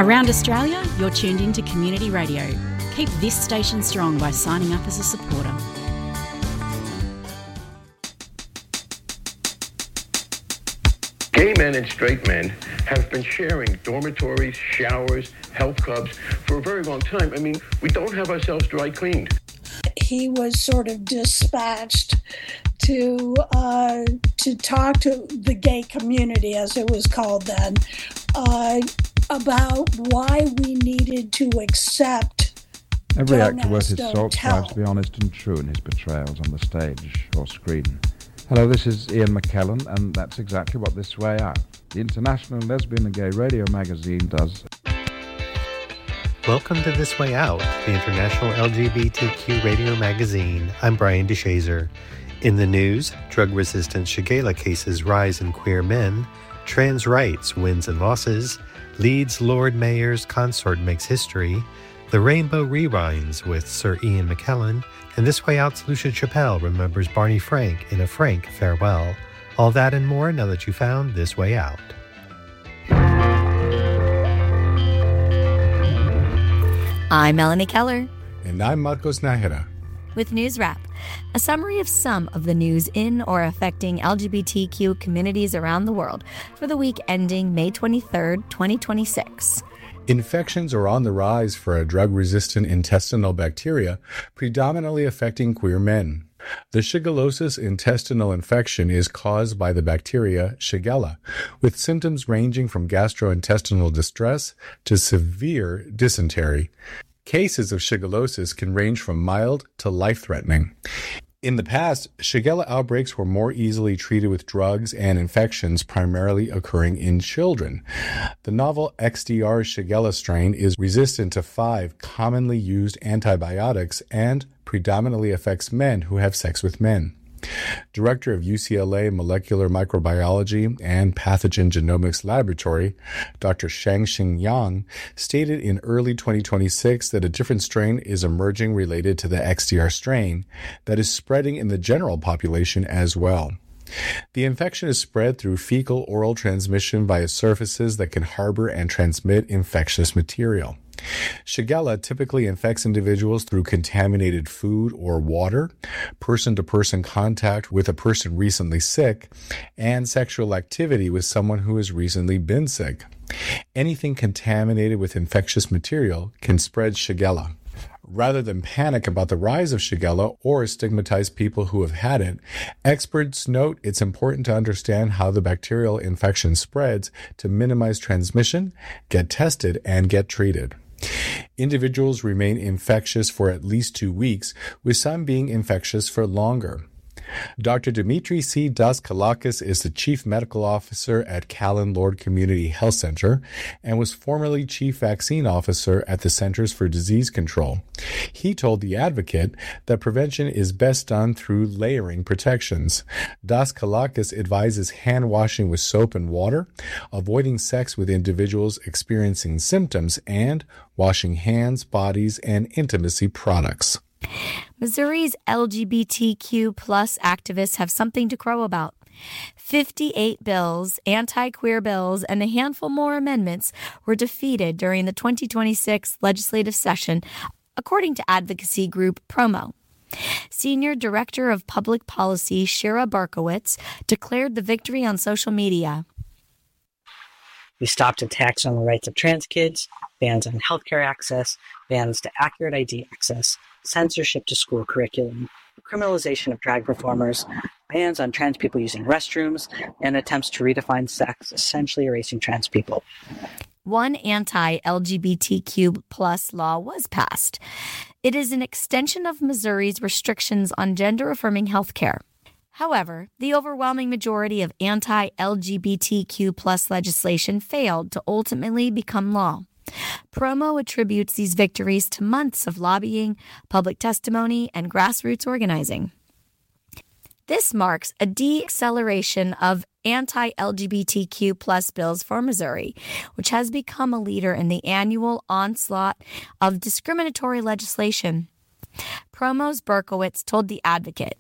Around Australia, you're tuned into Community Radio. Keep this station strong by signing up as a supporter. Gay men and straight men have been sharing dormitories, showers, health clubs for a very long time. I mean, we don't have ourselves dry cleaned. He was sort of dispatched to talk to the gay community, as it was called then, about why we needed to accept. Every actor worth his salt tries to be honest and true in his portrayals on the stage or screen. Hello, this is Ian McKellen, and that's exactly what This Way Out, the international lesbian and gay radio magazine, does. Welcome to This Way Out, the international LGBTQ radio magazine. I'm Brian DeShazer. In the news, drug-resistant Shigella cases rise in queer men, trans rights wins and losses, Leeds Lord Mayor's consort makes history, The Rainbow rewinds with Sir Ian McKellen, and This Way Out's Lucia Chappelle remembers Barney Frank in a frank farewell. All that and more now that you found This Way Out. I'm Melanie Keller. And I'm Marcos Nájera. With News Wrap, a summary of some of the news in or affecting LGBTQ communities around the world for the week ending May 23rd, 2026. Infections are on the rise for a drug-resistant intestinal bacteria, predominantly affecting queer men. The shigellosis intestinal infection is caused by the bacteria Shigella, with symptoms ranging from gastrointestinal distress to severe dysentery. Cases of shigellosis can range from mild to life-threatening. In the past, Shigella outbreaks were more easily treated with drugs and infections primarily occurring in children. The novel XDR Shigella strain is resistant to 5 commonly used antibiotics and predominantly affects men who have sex with men. Director of UCLA Molecular Microbiology and Pathogen Genomics Laboratory, Dr. Shangxing Yang, stated in early 2026 that a different strain is emerging related to the XDR strain that is spreading in the general population as well. The infection is spread through fecal-oral transmission via surfaces that can harbor and transmit infectious material. Shigella typically infects individuals through contaminated food or water, person-to-person contact with a person recently sick, and sexual activity with someone who has recently been sick. Anything contaminated with infectious material can spread Shigella. Rather than panic about the rise of Shigella or stigmatize people who have had it, experts note it's important to understand how the bacterial infection spreads to minimize transmission, get tested, and get treated. Individuals remain infectious for at least 2 weeks, with some being infectious for longer. Dr. Dimitri C. Daskalakis is the Chief Medical Officer at Callan Lord Community Health Center and was formerly Chief Vaccine Officer at the Centers for Disease Control. He told The Advocate that prevention is best done through layering protections. Daskalakis advises hand washing with soap and water, avoiding sex with individuals experiencing symptoms, and washing hands, bodies, and intimacy products. Missouri's LGBTQ plus activists have something to crow about. 58 bills, anti-queer bills, and a handful more amendments were defeated during the 2026 legislative session, according to advocacy group Promo. Senior Director of Public Policy Shira Berkowitz declared the victory on social media. We stopped attacks on the rights of trans kids, bans on healthcare access, bans to accurate ID access, censorship to school curriculum, criminalization of drag performers, bans on trans people using restrooms, and attempts to redefine sex, essentially erasing trans people. One anti-LGBTQ plus law was passed. It is an extension of Missouri's restrictions on gender-affirming health care. However, the overwhelming majority of anti-LGBTQ plus legislation failed to ultimately become law. Promo attributes these victories to months of lobbying, public testimony, and grassroots organizing. This marks a deceleration of anti-LGBTQ plus bills for Missouri, which has become a leader in the annual onslaught of discriminatory legislation. Promo's Berkowitz told The Advocate,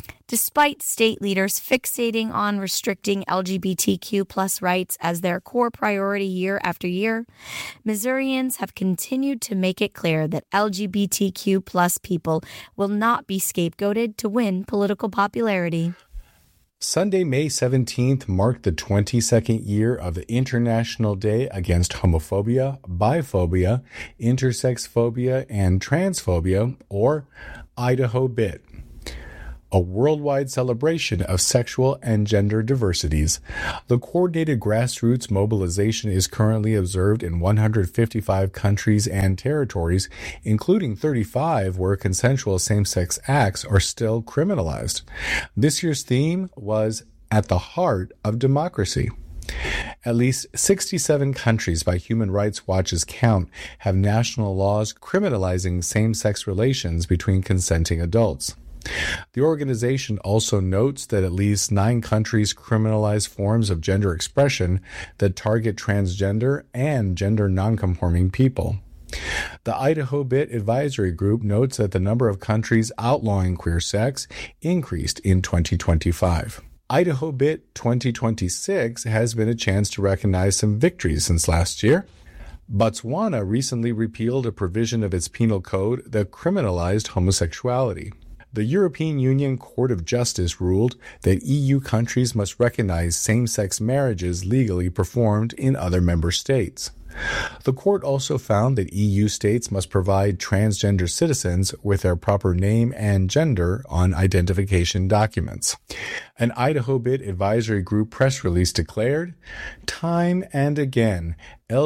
Despite state leaders fixating on restricting LGBTQ plus rights as their core priority year after year, Missourians have continued to make it clear that LGBTQ plus people will not be scapegoated to win political popularity. Sunday, May 17th marked the 22nd year of the International Day Against Homophobia, Biphobia, Intersex Phobia, and Transphobia, or Idaho BIT, a worldwide celebration of sexual and gender diversities. The coordinated grassroots mobilization is currently observed in 155 countries and territories, including 35 where consensual same-sex acts are still criminalized. This year's theme was At the Heart of Democracy. At least 67 countries by Human Rights Watch's count have national laws criminalizing same-sex relations between consenting adults. The organization also notes that at least 9 countries criminalize forms of gender expression that target transgender and gender nonconforming people. The Idaho BIT Advisory Group notes that the number of countries outlawing queer sex increased in 2025. Idaho BIT 2026 has been a chance to recognize some victories since last year. Botswana recently repealed a provision of its penal code that criminalized homosexuality. The European Union Court of Justice ruled that EU countries must recognize same-sex marriages legally performed in other member states. The court also found that EU states must provide transgender citizens with their proper name and gender on identification documents. An Idaho BIT Advisory Group press release declared, "Time and again,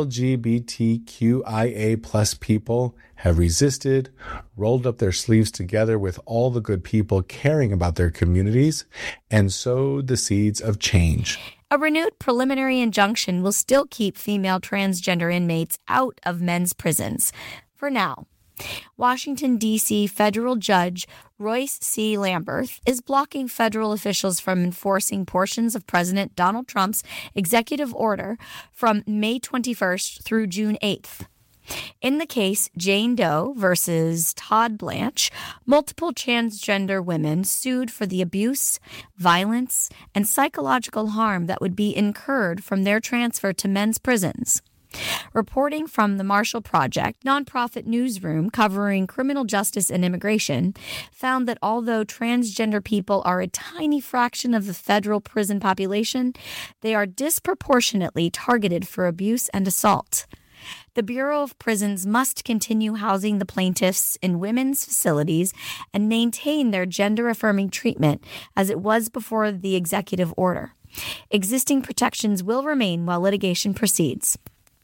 LGBTQIA plus people have resisted, rolled up their sleeves together with all the good people caring about their communities, and sowed the seeds of change." A renewed preliminary injunction will still keep female transgender inmates out of men's prisons. For now, Washington, D.C. federal judge Royce C. Lamberth is blocking federal officials from enforcing portions of President Donald Trump's executive order from May 21st through June 8th. In the case Jane Doe versus Todd Blanche, multiple transgender women sued for the abuse, violence, and psychological harm that would be incurred from their transfer to men's prisons. Reporting from the Marshall Project, nonprofit newsroom covering criminal justice and immigration, found that although transgender people are a tiny fraction of the federal prison population, they are disproportionately targeted for abuse and assault. The Bureau of Prisons must continue housing the plaintiffs in women's facilities and maintain their gender-affirming treatment as it was before the executive order. Existing protections will remain while litigation proceeds.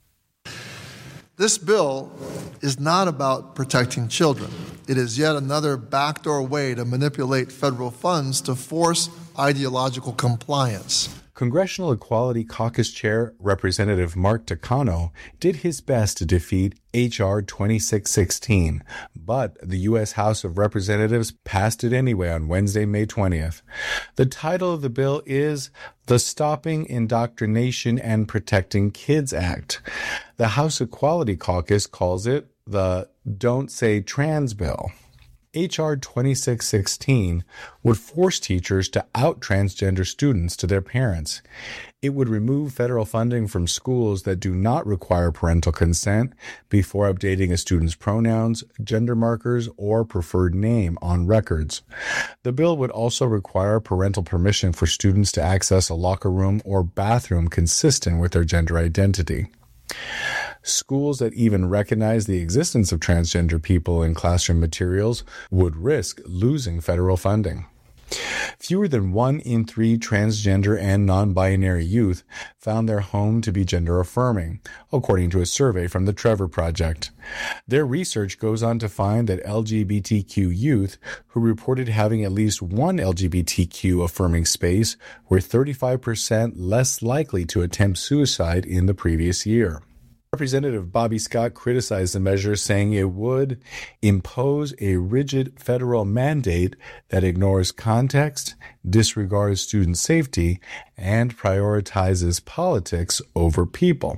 This bill is not about protecting children. It is yet another backdoor way to manipulate federal funds to force ideological compliance. Congressional Equality Caucus Chair Representative Mark Takano did his best to defeat H.R. 2616, but the U.S. House of Representatives passed it anyway on Wednesday, May 20th. The title of the bill is the Stopping Indoctrination and Protecting Kids Act. The House Equality Caucus calls it the Don't Say Trans Bill. H.R. 2616 would force teachers to out transgender students to their parents. It would remove federal funding from schools that do not require parental consent before updating a student's pronouns, gender markers, or preferred name on records. The bill would also require parental permission for students to access a locker room or bathroom consistent with their gender identity. Schools that even recognize the existence of transgender people in classroom materials would risk losing federal funding. Fewer than 1 in 3 transgender and non-binary youth found their home to be gender-affirming, according to a survey from the Trevor Project. Their research goes on to find that LGBTQ youth who reported having at least one LGBTQ-affirming space were 35% less likely to attempt suicide in the previous year. Representative Bobby Scott criticized the measure, saying it would impose a rigid federal mandate that ignores context, disregards student safety, and prioritizes politics over people.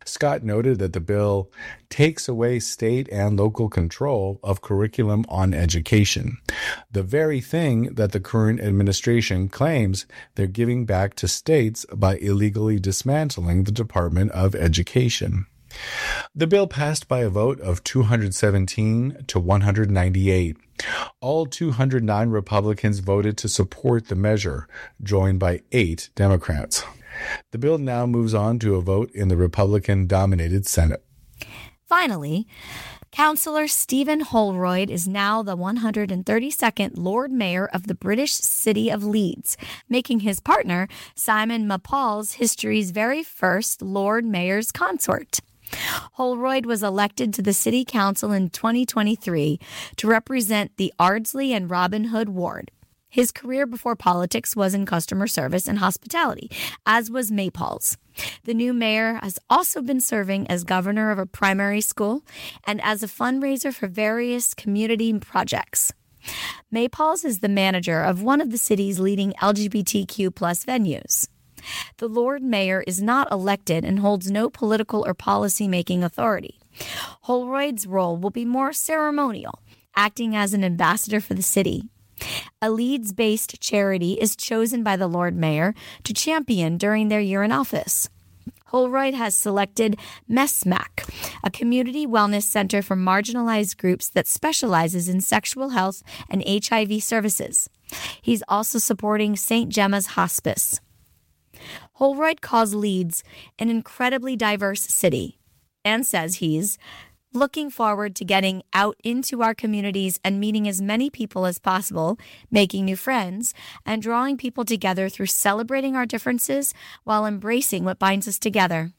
Scott noted that the bill takes away state and local control of curriculum on education, the very thing that the current administration claims they're giving back to states by illegally dismantling the Department of Education. The bill passed by a vote of 217 to 198. All 209 Republicans voted to support the measure, joined by 8 Democrats. The bill now moves on to a vote in the Republican-dominated Senate. Finally, Councillor Stephen Holroyd is now the 132nd Lord Mayor of the British city of Leeds, making his partner, Simon Maples, history's very first Lord Mayor's consort. Holroyd was elected to the City Council in 2023 to represent the Ardsley and Robin Hood ward. His career before politics was in customer service and hospitality, as was Maypall's. The new mayor has also been serving as governor of a primary school and as a fundraiser for various community projects. Maypall's is the manager of one of the city's leading LGBTQ+ venues. The Lord Mayor is not elected and holds no political or policy-making authority. Holroyd's role will be more ceremonial, acting as an ambassador for the city. A Leeds-based charity is chosen by the Lord Mayor to champion during their year in office. Holroyd has selected MESMAC, a community wellness center for marginalized groups that specializes in sexual health and HIV services. He's also supporting St. Gemma's Hospice. Holroyd calls Leeds an incredibly diverse city and says he's looking forward to getting out into our communities and meeting as many people as possible, making new friends, and drawing people together through celebrating our differences while embracing what binds us together.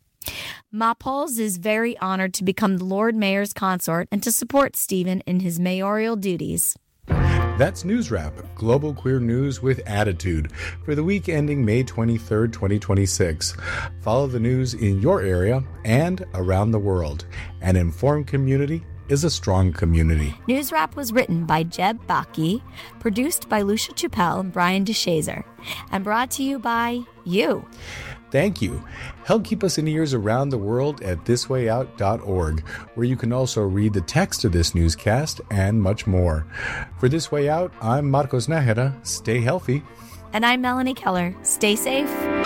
Maples is very honored to become the Lord Mayor's consort and to support Stephen in his mayoral duties. That's News Wrap, global queer news with attitude, for the week ending May 23rd, 2026. Follow the news in your area and around the world. An informed community is a strong community. News Wrap was written by Jeb Baki, produced by Lucia Chappelle and Brian DeShazer, and brought to you by you. Thank you. Help keep us in ears around the world at thiswayout.org, where you can also read the text of this newscast and much more. For This Way Out, I'm Marcos Nájera. Stay healthy. And I'm Melanie Keller. Stay safe.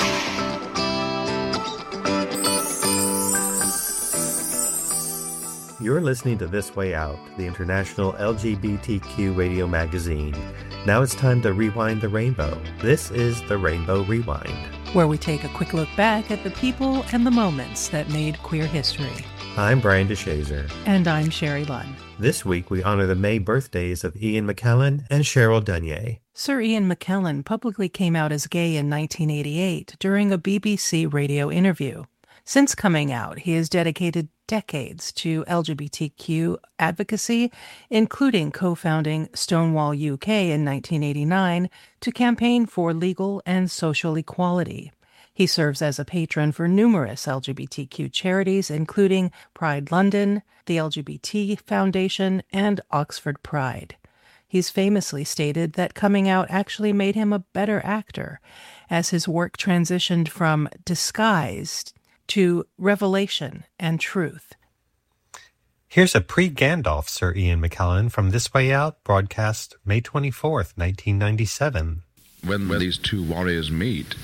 You're listening to This Way Out, the international LGBTQ radio magazine. Now it's time to rewind the rainbow. This is the Rainbow Rewind, where we take a quick look back at the people and the moments that made queer history. I'm Brian DeShazer. And I'm Sherry Lunn. This week we honor the May birthdays of Ian McKellen and Cheryl Dunye. Sir Ian McKellen publicly came out as gay in 1988 during a BBC radio interview. Since coming out, he has dedicated decades to LGBTQ advocacy, including co-founding Stonewall UK in 1989 to campaign for legal and social equality. He serves as a patron for numerous LGBTQ charities, including Pride London, the LGBT Foundation, and Oxford Pride. He's famously stated that coming out actually made him a better actor, as his work transitioned from disguised to revelation and truth. Here's a pre-Gandalf Sir Ian McKellen from This Way Out, broadcast May 24th, 1997. When these two warriors meet,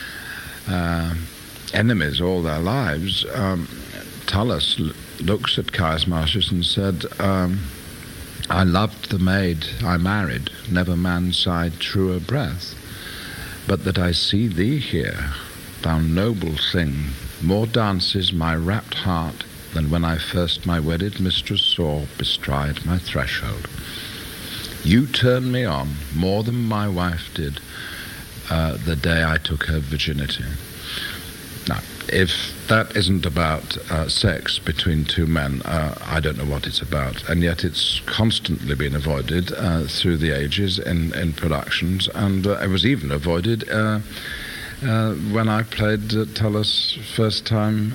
enemies all their lives, Tullus looks at Caius Marcius and said, I loved the maid I married, never man sighed truer breath, but that I see thee here, thou noble thing, more dances my rapt heart than when I first my wedded mistress saw bestride my threshold. You turn me on more than my wife did the day I took her virginity. Now, if that isn't about sex between two men, I don't know what it's about. And yet it's constantly been avoided through the ages in productions, and it was even avoided when I played Tullus first time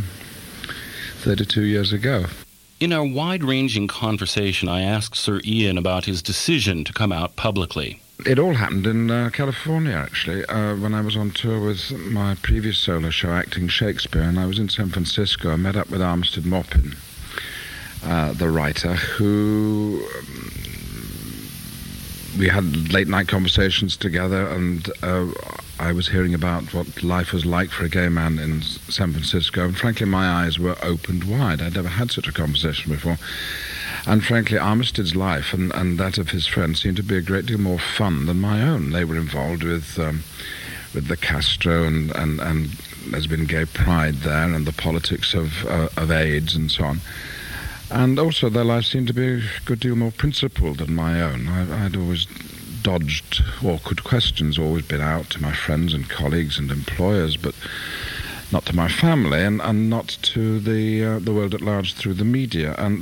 32 years ago. In our wide-ranging conversation, I asked Sir Ian about his decision to come out publicly. It all happened in California, actually, when I was on tour with my previous solo show, Acting Shakespeare, and I was in San Francisco. I met up with Armistead Maupin, the writer, who we had late-night conversations together, and I was hearing about what life was like for a gay man in San Francisco, and frankly, my eyes were opened wide. I'd never had such a conversation before. And frankly, Armistead's life and that of his friends seemed to be a great deal more fun than my own. They were involved with the Castro and there's been gay pride there and the politics of AIDS and so on. And also their lives seemed to be a good deal more principled than my own. I'd always dodged awkward questions, always been out to my friends and colleagues and employers, but not to my family and not to the world at large through the media. And